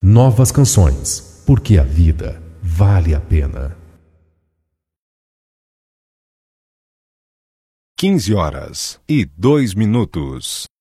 Novas canções, porque a vida vale a pena. 15h02.